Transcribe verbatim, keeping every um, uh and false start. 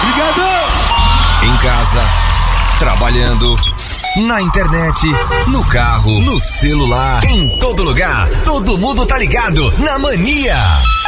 Obrigado! Em casa, trabalhando, na internet, no carro, no celular, em todo lugar. Todo mundo tá ligado na Mania.